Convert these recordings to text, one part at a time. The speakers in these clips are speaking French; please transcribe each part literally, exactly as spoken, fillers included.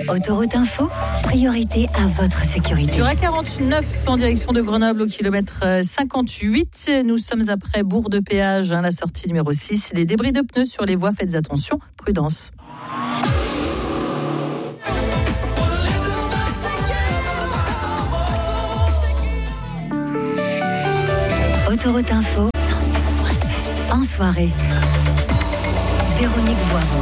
Autoroute Info, priorité à votre sécurité. Sur A quarante-neuf en direction de Grenoble au kilomètre cinquante-huit, nous sommes après Bourg de Péage, hein, la sortie numéro six. Les débris de pneus sur les voies, faites attention, prudence. Autoroute Info, cent sept virgule sept. En soirée, Véronique Voiron.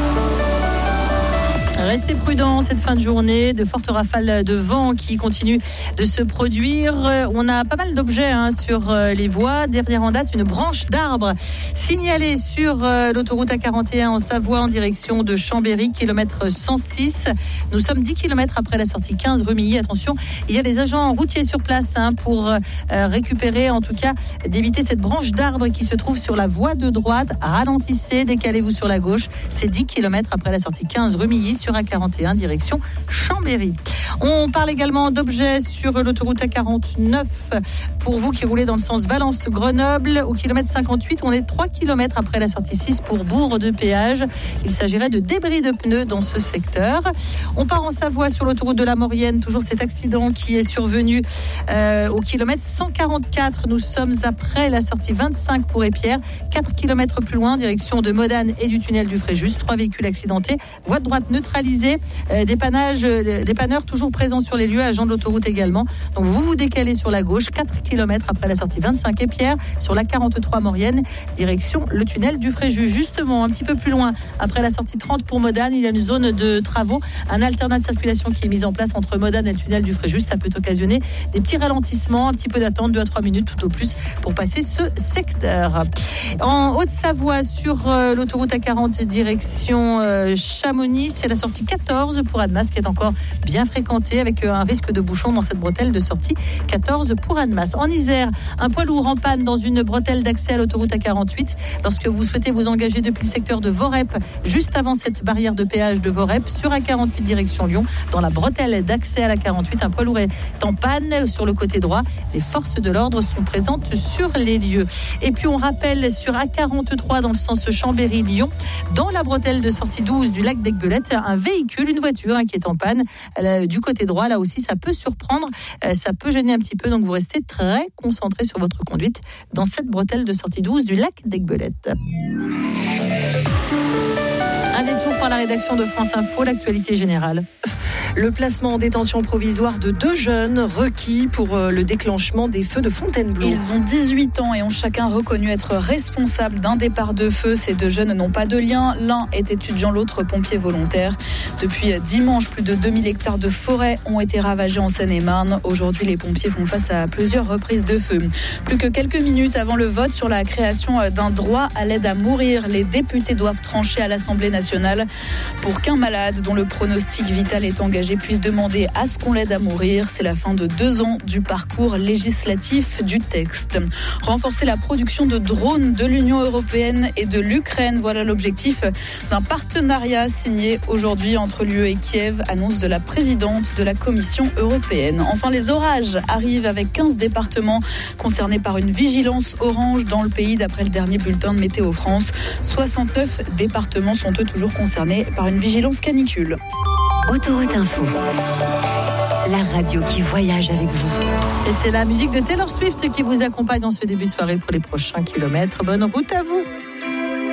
Restez prudents cette fin de journée, de fortes rafales de vent qui continuent de se produire. On a pas mal d'objets hein, sur les voies. Dernière en date, une branche d'arbre signalée sur l'autoroute A quarante et un en Savoie en direction de Chambéry, kilomètre cent six. Nous sommes dix kilomètres après la sortie quinze rue Milly. Attention, il y a des agents routiers sur place hein, pour euh, récupérer, en tout cas, d'éviter cette branche d'arbre qui se trouve sur la voie de droite. Ralentissez, décalez-vous sur la gauche. C'est dix kilomètres après la sortie quinze rue Milly sur A quarante et un, direction Chambéry. On parle également d'objets sur l'autoroute A quarante-neuf. Pour vous qui roulez dans le sens Valence-Grenoble, au kilomètre cinquante-huit, on est trois kilomètres après la sortie six pour Bourg de Péage. Il s'agirait de débris de pneus dans ce secteur. On part en Savoie sur l'autoroute de la Maurienne. Toujours cet accident qui est survenu euh, au kilomètre cent quarante-quatre. Nous sommes après la sortie vingt-cinq pour Épierre. quatre kilomètres plus loin, direction de Modane et du tunnel du Fréjus. Trois véhicules accidentés. Voie de droite neutralisée. Euh, dépannage, euh, dépanneurs toujours présents sur les lieux, agents de l'autoroute également. Donc vous vous décalez sur la gauche, quatre kilomètres après la sortie vingt-cinq Épierre, sur la quarante-trois Maurienne, direction le tunnel du Fréjus. Justement, un petit peu plus loin, après la sortie trente pour Modane, il y a une zone de travaux, un alternat de circulation qui est mis en place entre Modane et le tunnel du Fréjus. Ça peut occasionner des petits ralentissements, un petit peu d'attente, deux à trois minutes tout au plus pour passer ce secteur. En Haute-Savoie, sur euh, l'autoroute A quarante, direction euh, Chamonix, c'est la sortie quatorze pour Annemasse qui est encore bien fréquentée avec un risque de bouchon dans cette bretelle de sortie quatorze pour Annemasse. En Isère, un poids lourd en panne dans une bretelle d'accès à l'autoroute A quarante-huit. Lorsque vous souhaitez vous engager depuis le secteur de Vorep, juste avant cette barrière de péage de Vorep, sur A quarante-huit direction Lyon, dans la bretelle d'accès à la quarante-huit, un poids lourd est en panne sur le côté droit. Les forces de l'ordre sont présentes sur les lieux. Et puis on rappelle sur A quarante-trois dans le sens Chambéry-Lyon, dans la bretelle de sortie douze du lac d'Aiguebelette, un véhicule, une voiture hein, qui est en panne euh, du côté droit. Là aussi, ça peut surprendre, euh, ça peut gêner un petit peu. Donc, vous restez très concentré sur votre conduite dans cette bretelle de sortie douze du lac d'Aiguebelette. Un détour par la rédaction de France Info, l'actualité générale. Le placement en détention provisoire de deux jeunes requis pour le déclenchement des feux de Fontainebleau. Ils ont dix-huit ans et ont chacun reconnu être responsables d'un départ de feu. Ces deux jeunes n'ont pas de lien. L'un est étudiant, l'autre pompier volontaire. Depuis dimanche, plus de deux mille hectares de forêt ont été ravagés en Seine-et-Marne. Aujourd'hui, les pompiers font face à plusieurs reprises de feu. Plus que quelques minutes avant le vote sur la création d'un droit à l'aide à mourir, les députés doivent trancher à l'Assemblée nationale pour qu'un malade dont le pronostic vital est engagé puisse demander à ce qu'on l'aide à mourir. C'est la fin de deux ans du parcours législatif du texte. Renforcer la production de drones de l'Union européenne et de l'Ukraine. Voilà l'objectif d'un partenariat signé aujourd'hui entre l'U E et Kiev, annonce de la présidente de la Commission européenne. Enfin, les orages arrivent avec quinze départements concernés par une vigilance orange dans le pays d'après le dernier bulletin de Météo France. soixante-neuf départements sont eux toujours concernés par une vigilance canicule. Autoroute Info, la radio qui voyage avec vous. Et c'est la musique de Taylor Swift qui vous accompagne dans ce début de soirée pour les prochains kilomètres. Bonne route à vous.